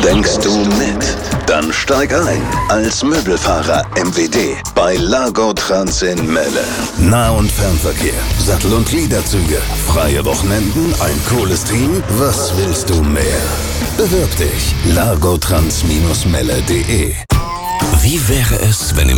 Denkst du mit? Dann steig ein als Möbelfahrer MWD bei Largo Trans in Melle. Nah- und Fernverkehr, Sattel- und Gliederzüge, freie Wochenenden, ein cooles Team. Was willst du mehr? Bewirb dich. largotrans-melle.de. Wie wäre es, wenn